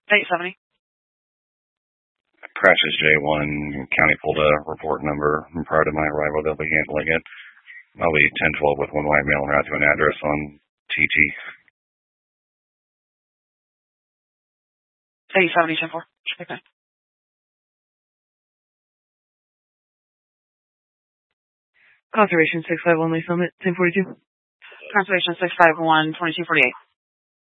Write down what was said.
870. Crash is J1. County pulled a report number. Prior to my arrival, they'll be handling it. I'll be 1012 with one white male route to an address on TT. 870, 10-4. Okay. Conservation 651 Lee Summit, 1042. Conservation 651, 2248.